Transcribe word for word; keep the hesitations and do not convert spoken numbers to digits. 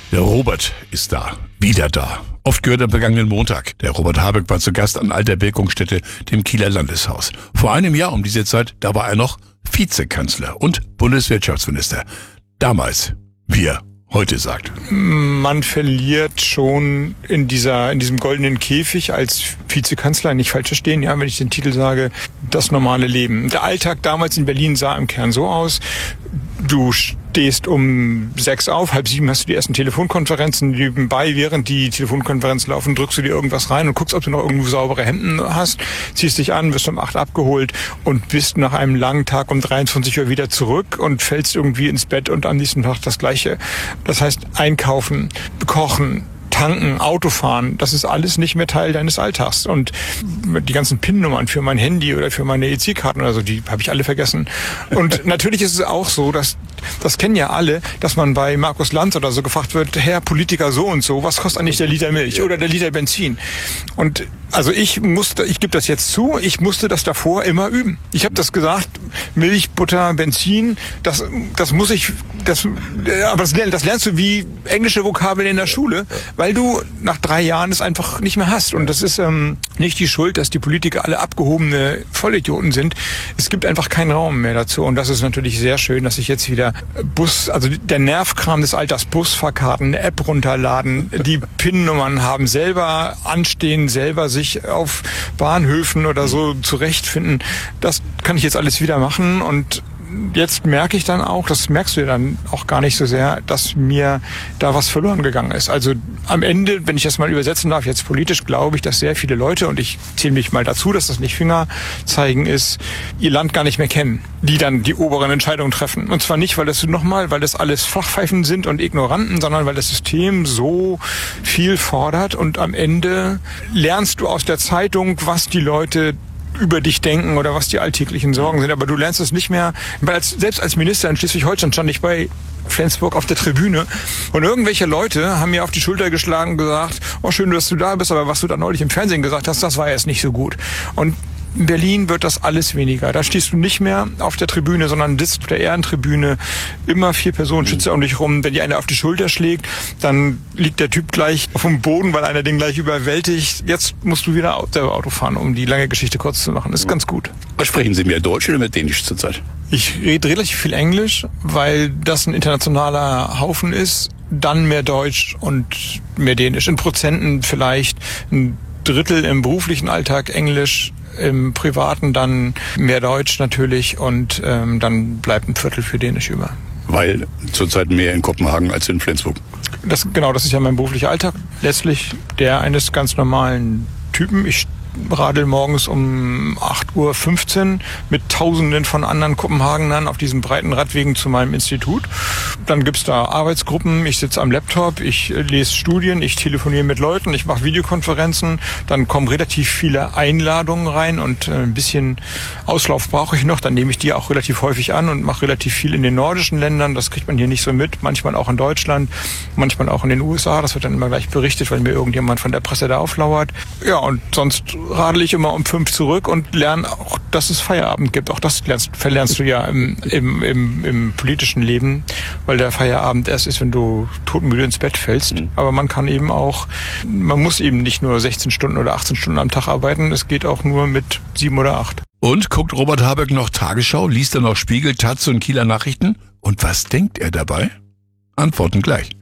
Der Robert ist da. Wieder da. Oft gehört am vergangenen Montag. Der Robert Habeck war zu Gast an alter Wirkungsstätte, dem Kieler Landeshaus. Vor einem Jahr um diese Zeit, da war er noch Vizekanzler und Bundeswirtschaftsminister. Damals, wie er heute sagt. Man verliert schon in dieser, in diesem goldenen Käfig als Vizekanzler, nicht falsch verstehen, ja, wenn ich den Titel sage, das normale Leben. Der Alltag damals in Berlin sah im Kern so aus: Du stehst um sechs auf, halb sieben hast du die ersten Telefonkonferenzen. Nebenbei, während die Telefonkonferenzen laufen, drückst du dir irgendwas rein und guckst, ob du noch irgendwo saubere Hemden hast, ziehst dich an, wirst um acht abgeholt und bist nach einem langen Tag um dreiundzwanzig Uhr wieder zurück und fällst irgendwie ins Bett und am nächsten Tag das Gleiche. Das heißt, einkaufen, kochen, tanken, Autofahren, das ist alles nicht mehr Teil deines Alltags. Und die ganzen PIN-Nummern für mein Handy oder für meine E C-Karten oder so, die habe ich alle vergessen. Und natürlich ist es auch so, dass, das kennen ja alle, dass man bei Markus Lanz oder so gefragt wird, Herr Politiker so und so, was kostet eigentlich der Liter Milch oder der Liter Benzin? Und also ich musste, ich gebe das jetzt zu, ich musste das davor immer üben. Ich habe das gesagt, Milch, Butter, Benzin, das, das muss ich, das, aber das, das lernst du wie englische Vokabeln in der Schule, weil du nach drei Jahren es einfach nicht mehr hast. Und das ist ähm, nicht die Schuld, dass die Politiker alle abgehobene Vollidioten sind. Es gibt einfach keinen Raum mehr dazu. Und das ist natürlich sehr schön, dass ich jetzt wieder Bus, also der Nervkram des Alters, Busfahrkarten, eine App runterladen, die PIN-Nummern haben, selber anstehen, selber sich auf Bahnhöfen oder so zurechtfinden. Das kann ich jetzt alles wieder machen. Und jetzt merke ich dann auch, das merkst du ja dann auch gar nicht so sehr, dass mir da was verloren gegangen ist. Also am Ende, wenn ich das mal übersetzen darf, jetzt politisch, glaube ich, dass sehr viele Leute, und ich zähle mich mal dazu, dass das nicht Fingerzeigen ist, ihr Land gar nicht mehr kennen, die dann die oberen Entscheidungen treffen. Und zwar nicht, weil das nochmal, weil das alles Fachpfeifen sind und Ignoranten, sondern weil das System so viel fordert und am Ende lernst du aus der Zeitung, was die Leute über dich denken oder was die alltäglichen Sorgen sind. Aber du lernst es nicht mehr, weil als, selbst als Minister in Schleswig-Holstein stand ich bei Flensburg auf der Tribüne und irgendwelche Leute haben mir auf die Schulter geschlagen und gesagt, oh schön, dass du da bist, aber was du da neulich im Fernsehen gesagt hast, das war jetzt nicht so gut. Und in Berlin wird das alles weniger. Da stehst du nicht mehr auf der Tribüne, sondern sitzt auf der Ehrentribüne. Immer vier Personen schützen um dich rum. Wenn dir einer auf die Schulter schlägt, dann liegt der Typ gleich auf dem Boden, weil einer den gleich überwältigt. Jetzt musst du wieder selber Auto fahren, um die lange Geschichte kurz zu machen. Das ist ganz gut. Sprechen Sie mehr Deutsch oder mehr Dänisch zurzeit? Ich rede relativ viel Englisch, weil das ein internationaler Haufen ist. Dann mehr Deutsch und mehr Dänisch. In Prozenten vielleicht ein Drittel im beruflichen Alltag Englisch, im Privaten dann mehr Deutsch natürlich und ähm, dann bleibt ein Viertel für Dänisch über. Weil zurzeit mehr in Kopenhagen als in Flensburg. Das, genau, das ist ja mein beruflicher Alltag. Letztlich der eines ganz normalen Typen. Ich radel morgens um acht Uhr fünfzehn mit Tausenden von anderen Kopenhagenern auf diesen breiten Radwegen zu meinem Institut. Dann gibt's da Arbeitsgruppen, ich sitze am Laptop, ich lese Studien, ich telefoniere mit Leuten, ich mache Videokonferenzen. Dann kommen relativ viele Einladungen rein und ein bisschen Auslauf brauche ich noch. Dann nehme ich die auch relativ häufig an und mache relativ viel in den nordischen Ländern. Das kriegt man hier nicht so mit. Manchmal auch in Deutschland, manchmal auch in den U S A. Das wird dann immer gleich berichtet, weil mir irgendjemand von der Presse da auflauert. Ja, und sonst radel ich immer um fünf zurück und lerne auch, dass es Feierabend gibt. Auch das lernst, verlernst du ja im, im, im, im politischen Leben, weil der Feierabend erst ist, wenn du todmüde ins Bett fällst. Mhm. Aber man kann eben auch, man muss eben nicht nur sechzehn Stunden oder achtzehn Stunden am Tag arbeiten. Es geht auch nur mit sieben oder acht. Und guckt Robert Habeck noch Tagesschau, liest er noch Spiegel, Taz und Kieler Nachrichten? Und was denkt er dabei? Antworten gleich.